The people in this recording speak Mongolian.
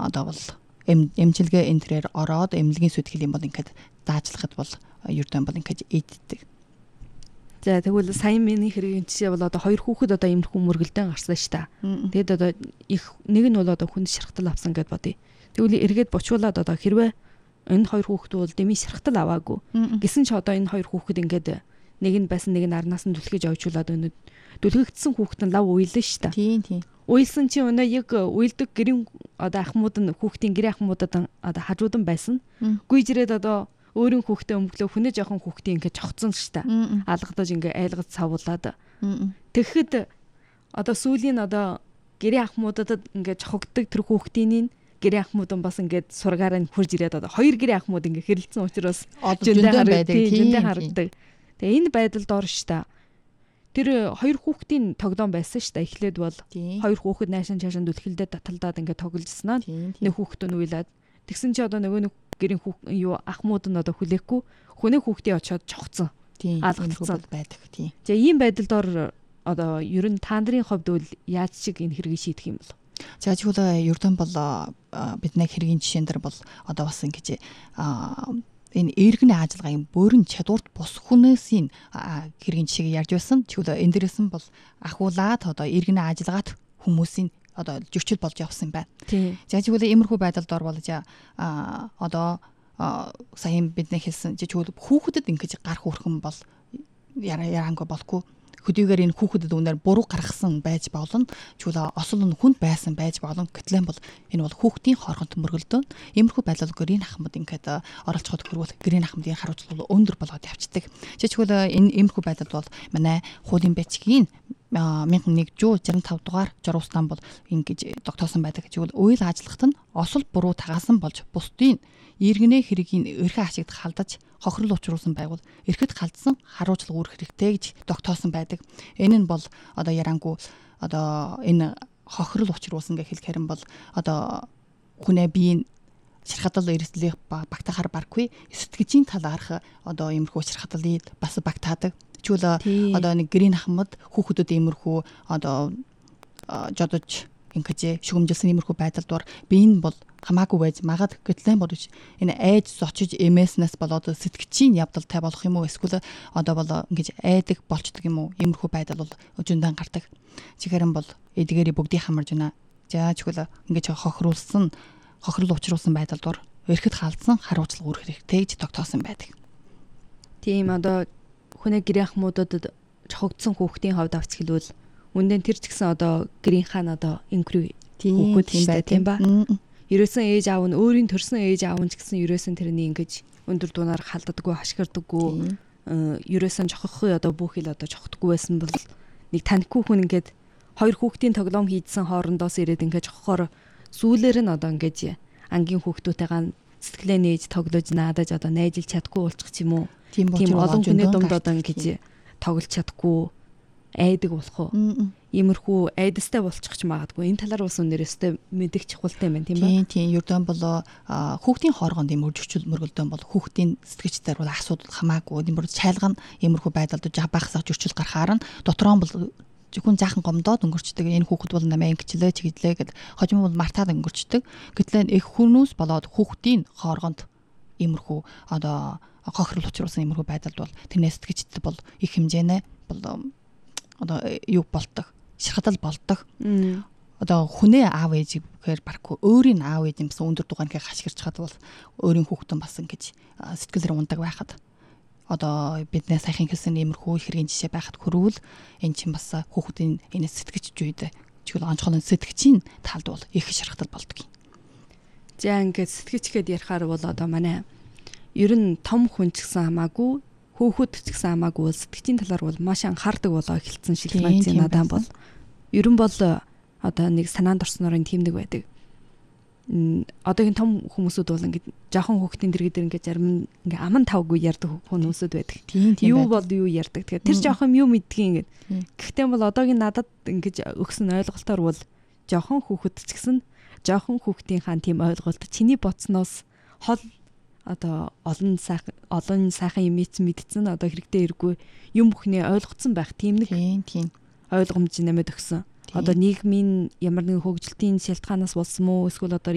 одоо бол эмчилгээ энэ төрөөр ороод эмнэлгийн сүтгэлийн бол ингээд даажлахад бол ердөө бол ингээд ийддэг. За тэгвэл сая миний хэргийн жишээ бол одоо 2 хүүхэд одоо иймэрхүү мөргөлдөн гарсан ш та. Тэгэд одоо их нэг нь бол одоо хүнд шархтал авсан гэд бодъё. Тэгвэл эргээд бочуулаад одоо хэрвээ энэ 2 хүүхэд бол дэмий шархтал аваагүй. Гэсэн ч одоо энэ 2 хүүхэд ингээд нэг нь байсан нэг нь арнаас нь түлхэж авчуулаад өнөд түлхэгдсэн хүүхэд нь лав уйлсан ш та. Тийм. Уйлсан чи өнөө яг уйлдаг гэрийн одоо ахмууд нь хүүхдийн гэрийн ахмуудад одоо хажуудан байсан. Гүйжрээд одоо өөрийн хүүхдээ өмглөө хүнээ жоохон хүүхдийн ингээд чогцсон ш та. Алгадаж ингээд айлгаж савуулаад. Тэгэхэд одоо сүүлийн одоо гэрийн ахмуудад ингээд чогогддог тэр хүүхдийн гэрийн ахмууд бас ингээд сургаараа хурж ирээд одоо 2 гэрийн ахмууд ингээд хэрэлцсэн учраас зөндөө харагдаг. Тэгээ энэ байдалд ор ш та. Тэр 2 хүүхдийн тоглоом байсан ш та. Эхлээд бол 2 хүүхэд наашин чаашин дүлхэлдээ таталдаад ингээд тогложснаа. Нэг хүүхэд нь уйлаад тэгсэн чи одоо нөгөө нэг гэрийн ахмууд нь одоо хүлээхгүй хүнээ хүүхдээ очиод чогцсон. Алгацсан байдаг. Тийм. За ийм байдалд ор одоо ер нь та нарын хувьд бол яаж чиг энэ хэргийг шийдэх юм бол? За жишээ ердөн бол бидний хэргийн жишээн дээр бол одоо бас ингэж энэ эргэн ажиллагааны бүрэн чадварт бус хүнээсийн хэргийн жишээг ярьж байсан. Жишээ энэ дээрээс нь бол ахуулаад одоо эргэн ажиллагаат хүмүүсийн одоо зөрчил болж явсан байна. За жишээ иймэрхүү байдалд ор болж одоо сая бидний хэлсэн жишээ хүүхдэд ингэж гар хүрхэн бол ярангүй болгүй. Хөдийгээр энэ хүүхдэд үнээр буруу гаргасан байж болно. Жишээ осол нь хүнд байсан байж болно. Гэтлэн бол энэ бол хүүхдийн хооронд мөргөлдөөн. Иймэрхүү байдал гэрийн ахмад ингээд оролцоход хүрвэл гэрийн ахмадын хариуцлага өндөр болоод явцдаг. Жишээ энэ иймэрхүү байдалд бол манай хуулийн бичгийн 1165 дугаар журуусан бол ингэж тогтоосон байдаг. Жишээ үйл ажиллагт нь осол буруу тагаасан болж бусдын иргэнэ хэргийн эрхээ ашигт халдаж хохирол учруулсан байгуул эрхэд халдсан харуулцлага үүрэх хэрэгтэй гэж тогтоосон байдаг. Энэ нь бол одоо ярангу одоо энэ хохирол учруулсан гэх хэлэхээр нь бол одоо хүнээ биеийн шархатал эрсдлийг багтаахаар баргүй сэтгэжийн талаарх одоо иймэрхүү шархаталыг бас багтаадаг. Жишээ одоо нэг гэрийн ахмад хүүхдүүд иймэрхүү одоо жодож ингэж шүгэмжилсэн иймэрхүү байдалд бол би энэ бол хамаагүй байж магад гэтлэн бодож энэ айж зочиж эмээснээс болоод сэтгчийн явдалтай болох юм уу эсвэл одоо бол ингэж айдаг болчдөг юм уу иймэрхүү байдал бол өжөндөн гардаг. Чихэрэн бол эдгээрий бүгдийг хамарж байна. За чигвэл ингэж хохирол учруулсан байдалд ор эрхэд халдсан харуулцлага үүрэх хэрэгтэй гэж тогтоосон байдаг. Тийм одоо хүнээ гэрийн ахмуудад чогогдсон хүүхдийн хувьд авч хэлвэл үндэн тэр ч гэсэн одоо гэрийнхаа одоо инкри хүүхэд тийм ба. Ерөөсөн ээж аав нь өөрийн төрсөн ээж аав нь ч гэсэн ерөөсөн тэрний ингэж өндөр дунаар халддаггүй хашгирдаггүй ерөөсөн жохох одоо бүхэл одоо жохдоггүй байсан бол нэг танихгүй хүн ингээд 2 хүүхдийн тоглоом хийдсэн хоорондоос ирээд ингээд жохохоор сүүлээр нь одоо ингээд ангийн хүүхдүүдтэйгээ сэтгэлээ нээж тоглож наадаж одоо найжилж чадахгүй болчих ч юм уу. Тийм олон хүний дунд одоо ингэж тоглож чадахгүй айдаг болох уу? Иймэрхүү айдастай болчих ч магадгүй. Энэ талаар бас өнөөсөө мэдэх чухалтай байна тийм ба? Тийм. Ердөө бол хүүхдийн хооронд юм өржүүлэл мөргөлдөөн бол хүүхдийн сэтгэгчдэр бол асуудал хамаагүй. Тийм бүр чайлган иймэрхүү байдалд багасаа зөрчил гарахаар нь дотроо бол хүн жаахан гомдоод өнгөрчдөг. Энэ хүүхэд бол намайг ингэчлээ чиглээ гэд хожим бол мартаад өнгөрчдөг. Гэтэл их хүнүүс болоод хүүхдийн хооронд иймэрхүү одоо хохирол учруулсан иймэрхүү байдалд бол тэрнээс сэтгэгчд бол их хэмжээний бол одоо юу болдог шархатал болдог. Одоо хүнээ аав ээж гэхээр барахгүй өөрийн аав ээж юмсан өндөр дугааныг хашгирч хад бол өөрийн хүүхдэн бас ингэж сэтгэлээр ундаг байхад одоо бидний сайхан хэлсэн иймэрхүү хэргийн жишээ байхад хөрвөл эн чинь бас хүүхдийн энэ сэтгэж үйдэ чигэл онцгой сэтгэгчийн талд бол их шархатал болдог юм. За ингээд сэтгэж гээд ярихаар бол одоо манай ер нь том хүн ч гэсэн хамаагүй хөөхөд ч гэсэн хамаагүй бол сэтгэгчийн талаар бол маш анхаардаг болоо эхэлсэн шиг санагдсан надад бол ер нь бол одоо нэг санаанд орсноор тийм нэг байдаг. Одоогийн том хүмүүсүүд бол ингээд жоохон хүүхдийн дэргэд ингээд зарим ингээд аман тавгүй ярьдаг хүмүүсүүд байдаг. Юу бол юу ярьдаг. Тэгэхээр тэр жоохон юу мэддгийг ингээд. Гэхдээ бол одоогийн надад ингээд өгсөн ойлголтоор бол жоохон хүүхэд ч гэсэн жоохон хүүхдийн хаан тийм ойлголт чиний боцноос хол одоо олон сайхан юм мэдсэн одоо хэрэгтэй эргүй юм бүхний ойлгоцсон байх тийм нэг ойлгомж нэмэд өгсөн. Одоо нийгмийн ямар нэгэн хөгжилтийн шалтгаанаас болсон мó эсвэл одоо